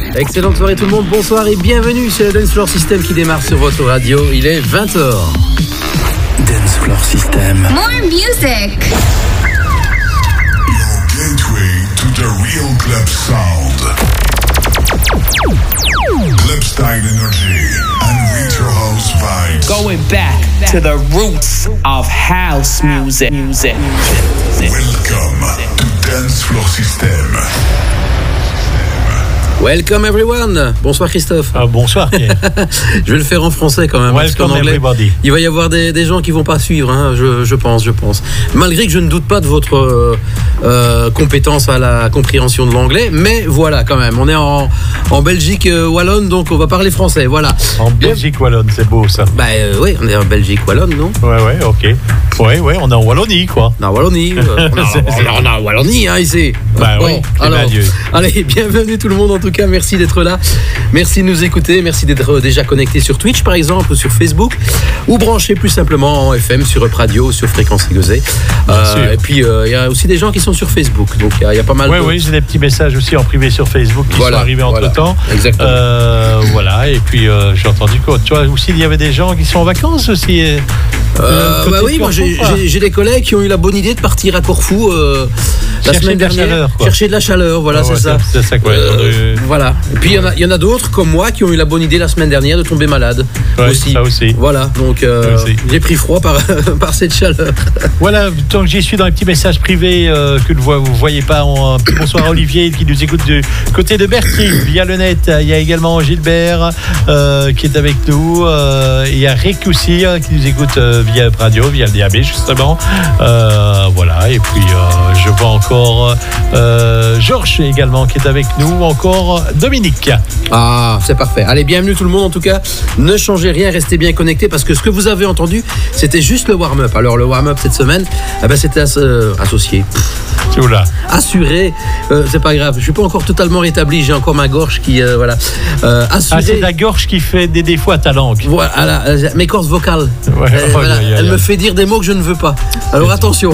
Excellente soirée tout le monde, bonsoir et bienvenue sur le Dance Floor System qui démarre sur votre radio. Il est 20h. Dance Floor System. More music. Your gateway to the real club sound. Club style energy and retro house vibes. Going back to the roots of house music. Welcome to Dance Floor System. Welcome everyone. Bonsoir Christophe. Bonsoir Pierre. Je vais le faire en français quand même. Welcome parce qu'en anglais, everybody. il va y avoir des gens qui vont pas suivre, hein, je pense. Malgré que je ne doute pas de votre compétence à la compréhension de l'anglais, mais voilà quand même. On est en Belgique wallonne, donc on va parler français. Voilà. En Belgique wallonne, c'est beau ça. Oui, on est en Belgique wallonne, non? Ouais, ok. Ouais, on est en Wallonie quoi. En Wallonie. On est en Wallonie, hein, ici. Bah bon, oui. Alors, allez, bienvenue tout le monde en tout cas, merci d'être là, merci de nous écouter, merci d'être déjà connecté sur Twitch par exemple ou sur Facebook ou branché plus simplement en FM sur Up Radio ou sur Fréquence Igosé. Et puis il y a aussi des gens qui sont sur Facebook, donc il y a pas mal de... Oui, j'ai des petits messages aussi en privé sur Facebook qui sont arrivés entre temps. Exactement. Et puis j'ai entendu que tu vois aussi il y avait des gens qui sont en vacances aussi. Oui, moi j'ai des collègues qui ont eu la bonne idée de partir à Corfou la semaine dernière, chercher de la chaleur, voilà, c'est ça. C'est ça quoi. Voilà. Et puis il y en a d'autres comme moi qui ont eu la bonne idée la semaine dernière de tomber malade aussi. Ça aussi. Voilà, donc j'ai pris froid par cette chaleur. Voilà, tant que j'y suis dans les petits messages privés que vous voyez pas. Bonsoir à Olivier qui nous écoute du côté de Bertry via le net. Il y a également Gilbert qui est avec nous. Il y a Rick aussi qui nous écoute via Up Radio, via le DAB justement. Voilà, et puis je vois encore Georges également qui est avec nous, ou encore Dominique. Ah, c'est parfait. Allez, bienvenue tout le monde en tout cas. Ne changez rien, restez bien connectés parce que ce que vous avez entendu, c'était juste le warm-up. Alors le warm-up cette semaine, c'était associé. C'est où là ? Assuré, c'est pas grave. Je suis pas encore totalement rétabli. J'ai encore ma gorge qui, voilà. Assuré. C'est la gorge qui fait des défauts à ta langue. Voilà, mes cordes vocales. Elle me fait dire des mots que je ne veux pas. Alors attention.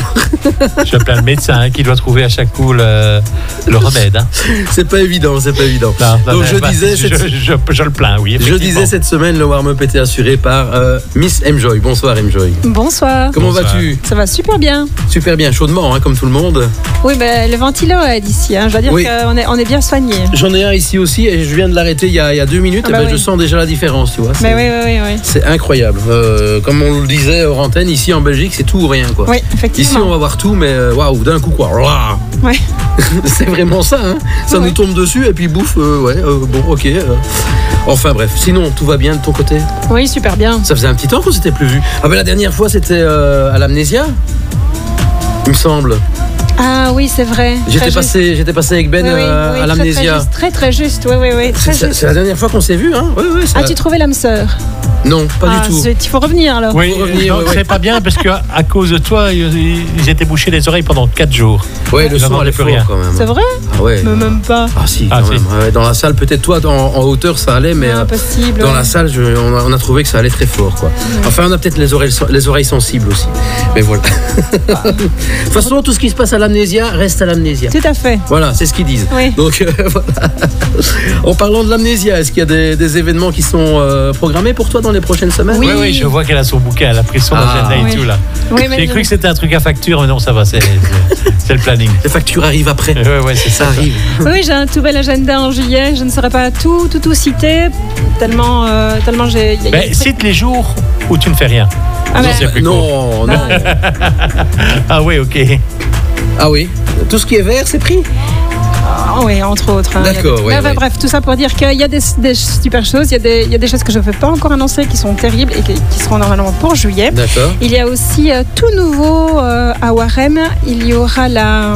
Je appelle le médecin qui doit trouver à chaque coup le remède. Hein. C'est pas évident. Non, donc je disais, je le plains, oui. Je disais cette semaine, le warm-up était assuré par Miss Mjoy. Bonsoir Mjoy. Bonsoir. Comment vas-tu ? Ça va super bien. Super bien, chaudement, hein, comme tout le monde. Oui, le ventilo aide ici. Hein. Je dois dire qu'on est bien soigné. J'en ai un ici aussi et je viens de l'arrêter il y a 2 minutes. Je sens déjà la différence, tu vois. Oui. C'est incroyable. Comme on le disait hors antenne, ici en Belgique, c'est tout ou rien, quoi. Oui, effectivement. Ici, on va voir tout, mais waouh, d'un coup, quoi. Ouais. C'est vraiment ça, hein. Ça nous tombe dessus et puis bouffe. Bon, ok. Enfin bref, sinon tout va bien de ton côté ? Oui, super bien. Ça faisait un petit temps qu'on s'était plus vu. La dernière fois c'était à l'Amnésia, il me semble. Ah oui, c'est vrai. J'étais passé avec Ben à l'Amnésia. Très juste, oui. C'est la dernière fois qu'on s'est vu, hein. Oui, As-tu trouvé l'âme sœur ? Non, pas du tout. Il faut revenir alors. Oui, c'est pas bien parce qu'à cause de toi, ils étaient bouchés les oreilles pendant 4 jours. Oui, le son allait fort quand même. C'est vrai ? Ah ouais. Mais même pas. Ah si, quand même. Ouais, dans la salle, peut-être toi en hauteur ça allait, mais impossible. Dans la salle, on a trouvé que ça allait très fort, quoi. Enfin, on a peut-être les oreilles sensibles aussi. Mais voilà. De toute façon, tout ce qui se passe à l'Amnésia reste à l'Amnésia. Tout à fait. Voilà, c'est ce qu'ils disent. Oui. Donc voilà. En parlant de l'Amnésia, est-ce qu'il y a des événements qui sont programmés pour toi dans les prochaines semaines ? Oui, je vois qu'elle a son bouquin, elle a pris son agenda et tout là. Oui, j'ai cru que c'était un truc à facture, mais non, ça va, c'est le planning. Les factures arrivent après. Ouais, c'est ça. Arrive. Oui, j'ai un tout bel agenda en juillet. Je ne saurais pas tout citer, tellement j'ai. Cite les jours où tu ne fais rien. Non. Ah oui, ok. Ah oui. Tout ce qui est vert, c'est pris. Oui, entre autres. Hein. D'accord, Bref, tout ça pour dire qu'il y a des super choses. Il y a des choses que je ne veux pas encore annoncer qui sont terribles et qui seront normalement pour juillet. D'accord. Il y a aussi tout nouveau à Warem. Il y aura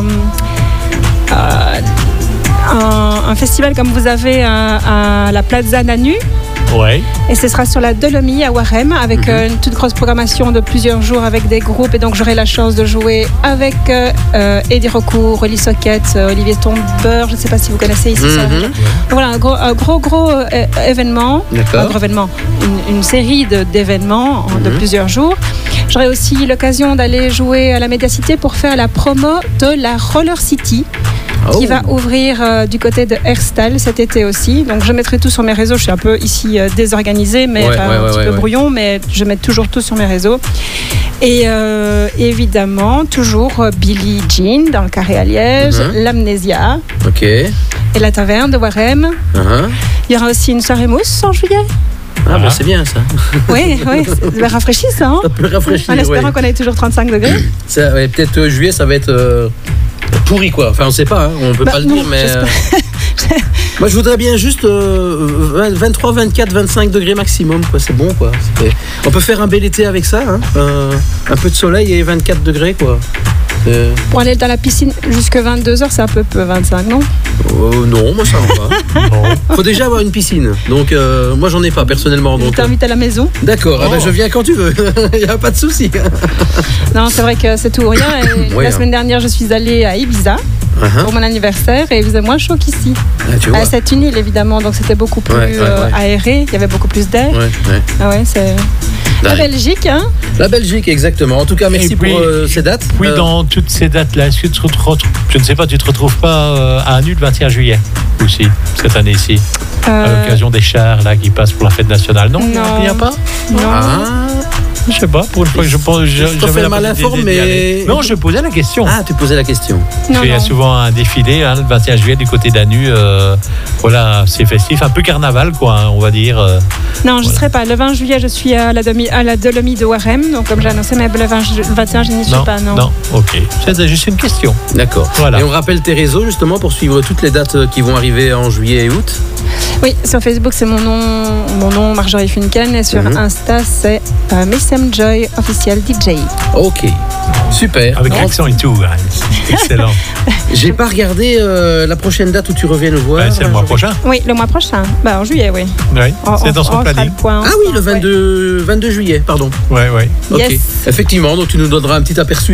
un festival comme vous avez à la Plaza Nanu. Ouais. Et ce sera sur la Dolomie à Warem avec une toute grosse programmation de plusieurs jours avec des groupes. Et donc j'aurai la chance de jouer avec Eddie Recourt, Oli Socket, Olivier Tomber. Je ne sais pas si vous connaissez ici. Donc voilà, un gros événement. D'accord. Un gros événement. Une série d'événements de plusieurs jours. J'aurai aussi l'occasion d'aller jouer à la Médiacité pour faire la promo de la Roller City. qui va ouvrir du côté de Herstal cet été aussi. Donc je mettrai tout sur mes réseaux. Je suis un peu ici désorganisée, mais un petit peu brouillon, mais je mets toujours tout sur mes réseaux. Et évidemment, toujours Billie Jean dans le Carré à Liège, l'Amnésia. Ok. Et la taverne de Warem. Il y aura aussi une soirée mousse en juillet. Ah, bah c'est bien ça. Oui, c'est rafraîchissant. Ça peut rafraîchir. En espérant qu'on ait toujours 35 degrés. Ça, peut-être juillet, ça va être pourri quoi. Enfin, on sait pas, hein. On peut pas le dire, mais. Moi, je voudrais bien juste 23, 24, 25 degrés maximum, quoi. C'est bon, quoi. On peut faire un bel été avec ça, hein. Un peu de soleil et 24 degrés, quoi. Pour aller dans la piscine jusque 22h, c'est un peu 25, non? Non, moi ça va. Faut déjà avoir une piscine. Donc moi j'en ai pas personnellement. Je t'invite à la maison. D'accord, je viens quand tu veux. Il n'y a pas de souci. Non, c'est vrai que c'est tout ou rien. Et la semaine dernière, je suis allée à Ibiza pour mon anniversaire et il faisait moins chaud qu'ici. C'est une île évidemment, donc c'était beaucoup plus aéré. Il y avait beaucoup plus d'air. C'est... La Belgique, hein? La Belgique, exactement. En tout cas, merci pour ces dates. Oui, dans toutes ces dates-là, est-ce que tu te retrouves, je ne sais pas, tu te retrouves pas à Anu le 21 juillet aussi, cette année-ci, à l'occasion des chars là qui passent pour la fête nationale? Non, il n'y a pas? Non. Je sais pas, pour une fois que je pense. J'avais mal informé. Non, je posais la question. Ah, tu posais la question. Parce qu'il y a souvent un défilé le 21 juillet du côté d'Anu. Voilà, c'est festif, un peu carnaval, quoi, on va dire. Non, je ne serai pas. Le 20 juillet, je suis à la Dolomie de Warem. Donc, comme j'ai annoncé, mais le 21, je n'y suis pas. Non, ok. C'est juste une question. D'accord. Voilà. Et on rappelle tes réseaux, justement, pour suivre toutes les dates qui vont arriver en juillet et août. Oui, sur Facebook, c'est mon nom, Marjorie Funken. Et sur Insta, c'est Miss M Joy officiel DJ. Ok, super. Avec l'accent et tout, excellent. J'ai pas regardé la prochaine date où tu reviens nous voir. C'est le mois prochain. Oui, le mois prochain. En juillet, oui. C'est dans son planning. Ah oui, le 22 juillet, pardon. Oui. Ok. Yes. Effectivement, donc tu nous donneras un petit aperçu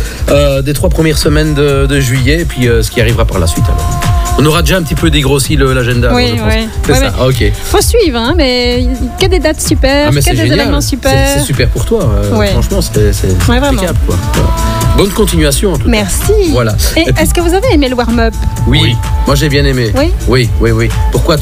des 3 premières semaines de juillet et puis ce qui arrivera par la suite alors. On aura déjà un petit peu dégrossi l'agenda. Oui. C'est ça, ok. Faut suivre, hein, mais que des dates super, que des événements super. C'est super pour toi. Franchement, c'est impeccable, quoi. Bonne continuation en tout cas. Merci. Voilà. Et est-ce que vous avez aimé le warm-up? Oui. Moi j'ai bien aimé. Oui. Pourquoi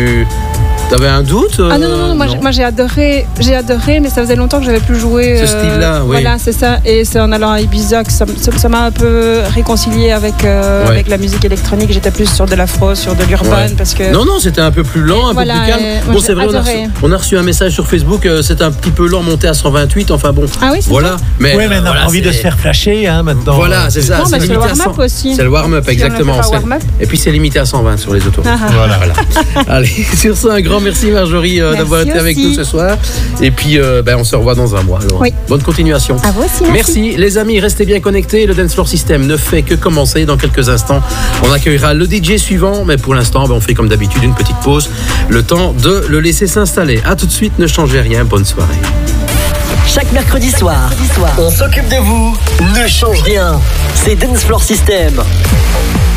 T'avais un doute? Ah non, moi j'ai adoré, mais ça faisait longtemps que j'avais plus joué. Ce style-là, oui. Voilà, c'est ça. Et c'est en allant à Ibiza que ça m'a un peu réconcilié avec la musique électronique. J'étais plus sur de l'afro, sur de l'urban, parce que. Non, c'était un peu plus lent, un peu plus calme. Bon, c'est vrai, on a reçu un message sur Facebook. C'est un petit peu lent, monté à 128. Enfin bon. Ah oui, c'est voilà. ça. Mais on a envie de se faire flasher, hein, maintenant. Voilà, c'est ça. Non, c'est le warm-up aussi. C'est le warm-up, exactement. Et puis c'est limité à 120 sur les autoroutes. Voilà. Allez, sur ça, un grand merci Marjorie d'avoir été avec nous ce soir. Et puis on se revoit dans un mois. Alors. Bonne continuation. À vous aussi. Merci les amis, restez bien connectés. Le Dance Floor System ne fait que commencer. Dans quelques instants, on accueillera le DJ suivant. Mais pour l'instant, on fait comme d'habitude une petite pause. Le temps de le laisser s'installer. A tout de suite, ne changez rien. Bonne soirée. Chaque mercredi soir, on s'occupe de vous. Ne change rien. C'est Dance Floor System.